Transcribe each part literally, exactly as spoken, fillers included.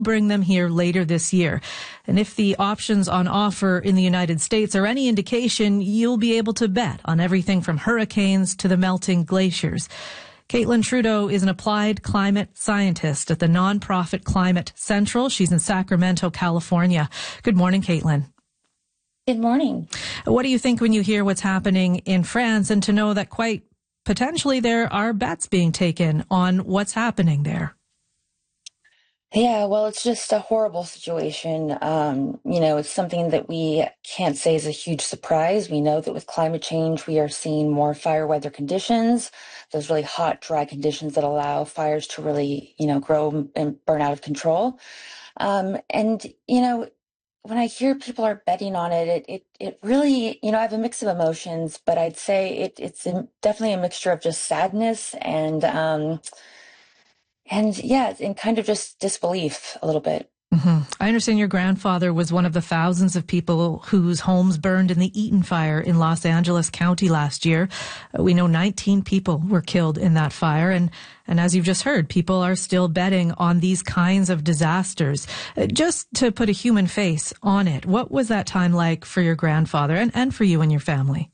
bring them here later this year. And if the options on offer in the United States are any indication, you'll be able to bet on everything from hurricanes to the melting glaciers. Caitlin Trudeau is an applied climate scientist at the nonprofit Climate Central. She's in Sacramento, California. Good morning, Caitlin. Good morning. What do you think when you hear what's happening in France, and to know that quite potentially there are bets being taken on what's happening there? Yeah, well, it's just a horrible situation. Um, you know, it's something that we can't say is a huge surprise. We know that with climate change, we are seeing more fire weather conditions, those really hot, dry conditions that allow fires to really, you know, grow and burn out of control. Um, and, you know, when I hear people are betting on it, it, it, it really, you know, I have a mix of emotions, but I'd say it, it's a, definitely a mixture of just sadness and, um, and yeah, and kind of just disbelief a little bit. Mm-hmm. I understand your grandfather was one of the thousands of people whose homes burned in the Eaton fire in Los Angeles County last year. Uh, we know nineteen people were killed in that fire. And, and as you've just heard, people are still betting on these kinds of disasters. Uh, just to put a human face on it, what was that time like for your grandfather and, and for you and your family?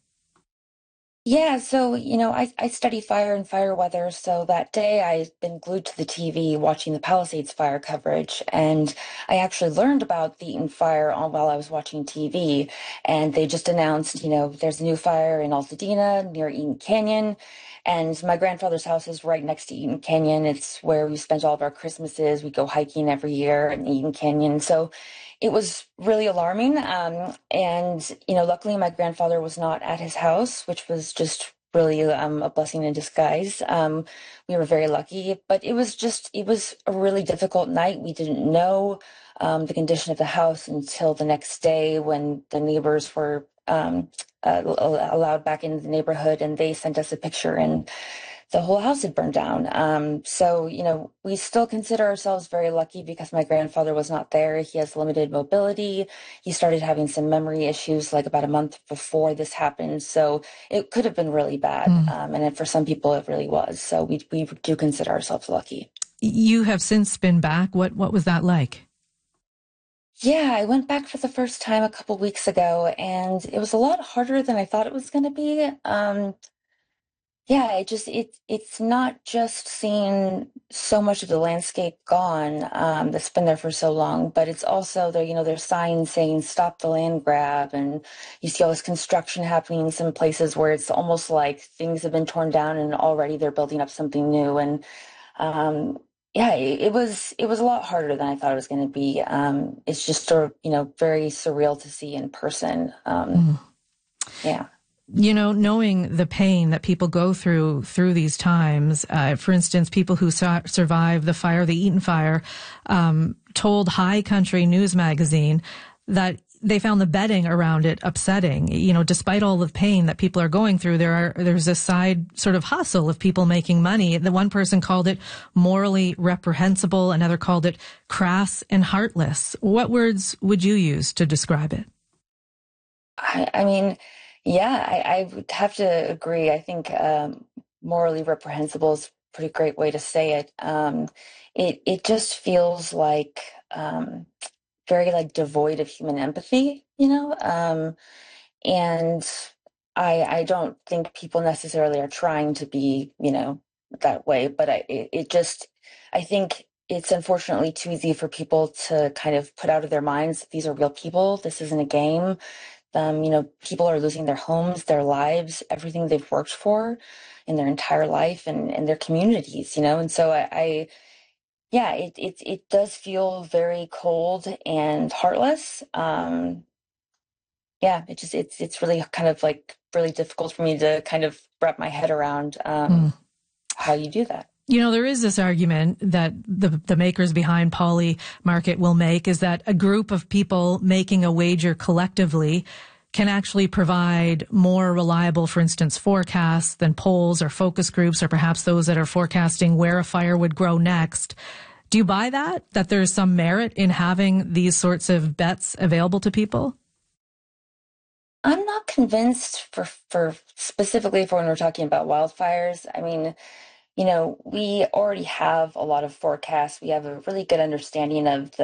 Yeah, so, you know, I, I study fire and fire weather. So that day I've been glued to the T V watching the Palisades fire coverage. And I actually learned about the Eaton fire on, while I was watching T V. And they just announced, you know, there's a new fire in Altadena near Eaton Canyon. And my grandfather's house is right next to Eaton Canyon. It's where we spend all of our Christmases. We go hiking every year in Eaton Canyon. So it was really alarming. Um, and, you know, luckily my grandfather was not at his house, which was just really um, a blessing in disguise. Um, we were very lucky, but it was just, it was a really difficult night. We didn't know um, the condition of the house until the next day when the neighbors were um, uh, allowed back into the neighborhood, and they sent us a picture, and the whole house had burned down. Um, so, you know, we still consider ourselves very lucky because my grandfather was not there. He has limited mobility. He started having some memory issues like about a month before this happened. So it could have been really bad. Mm. Um, and for some people, it really was. So we, we do consider ourselves lucky. You have since been back. What, what was that like? Yeah, I went back for the first time a couple weeks ago, and it was a lot harder than I thought it was going to be. Um, Yeah, it just it it's not just seeing so much of the landscape gone um, that's been there for so long, but it's also there. You know, there's signs saying "Stop the land grab," and you see all this construction happening in some places where it's almost like things have been torn down and already they're building up something new. And um, yeah, it, it was it was a lot harder than I thought it was going to be. Um, it's just sort of, you know, very surreal to see in person. Um, mm. Yeah. You know, knowing the pain that people go through through these times, uh, for instance, people who su- survived the fire, the Eaton fire, um, told High Country News magazine that they found the betting around it upsetting. You know, despite all the pain that people are going through, there are there's a side sort of hustle of people making money. The one person called it morally reprehensible, another called it crass and heartless. What words would you use to describe it? I, I mean. Yeah, I, I would have to agree. I think um, morally reprehensible is a pretty great way to say it. Um, it it just feels like um, very like devoid of human empathy, you know. Um, and I I don't think people necessarily are trying to be, you know, that way. But I it, it just I think it's unfortunately too easy for people to kind of put out of their minds that these are real people. This isn't a game. Um, you know, people are losing their homes, their lives, everything they've worked for in their entire life, and, and their communities, you know? And so I, I yeah, it, it, it does feel very cold and heartless. Um, yeah, it just, it's, it's really kind of like really difficult for me to kind of wrap my head around um, mm. how you do that. You know, there is this argument that the the makers behind Polymarket will make, is that a group of people making a wager collectively can actually provide more reliable, for instance, forecasts than polls or focus groups, or perhaps those that are forecasting where a fire would grow next. Do you buy that, that there's some merit in having these sorts of bets available to people? I'm not convinced for, for specifically for when we're talking about wildfires. I mean, you know, we already have a lot of forecasts. We have a really good understanding of the